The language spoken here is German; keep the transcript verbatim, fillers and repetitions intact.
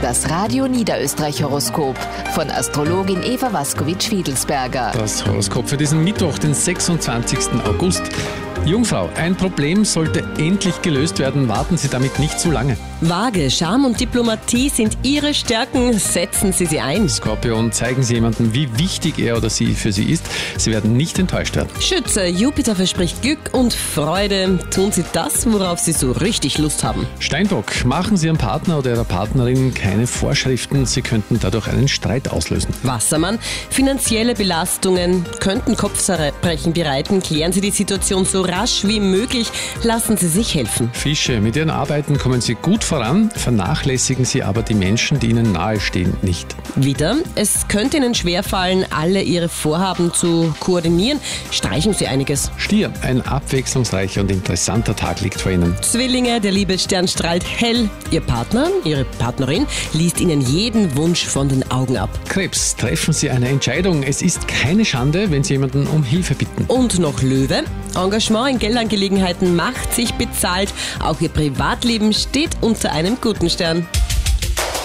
Das Radio Niederösterreich-Horoskop von Astrologin Eva Waskowitsch-Fiedelsberger. Das Horoskop für diesen Mittwoch, den sechsundzwanzigsten August. Jungfrau, ein Problem sollte endlich gelöst werden. Warten Sie damit nicht zu lange. Waage, Charme und Diplomatie sind Ihre Stärken. Setzen Sie sie ein. Skorpion, zeigen Sie jemandem, wie wichtig er oder sie für Sie ist. Sie werden nicht enttäuscht werden. Schütze, Jupiter verspricht Glück und Freude. Tun Sie das, worauf Sie so richtig Lust haben. Steinbock, machen Sie Ihrem Partner oder Ihrer Partnerin keine Vorschriften. Sie könnten dadurch einen Streit auslösen. Wassermann, finanzielle Belastungen könnten Kopfzerbrechen bereiten. Klären Sie die Situation so rasch wie möglich. Lassen Sie sich helfen. Fische, mit Ihren Arbeiten kommen Sie gut voran, vernachlässigen Sie aber die Menschen, die Ihnen nahestehen, nicht. Wieder, es könnte Ihnen schwerfallen, alle Ihre Vorhaben zu koordinieren. Streichen Sie einiges. Stier, ein abwechslungsreicher und interessanter Tag liegt vor Ihnen. Zwillinge, der Liebesstern strahlt hell. Ihr Partner, Ihre Partnerin liest Ihnen jeden Wunsch von den Augen ab. Krebs, treffen Sie eine Entscheidung. Es ist keine Schande, wenn Sie jemanden um Hilfe bitten. Und noch Löwe, Engagement in Geldangelegenheiten macht sich bezahlt. Auch Ihr Privatleben steht unter einem guten Stern.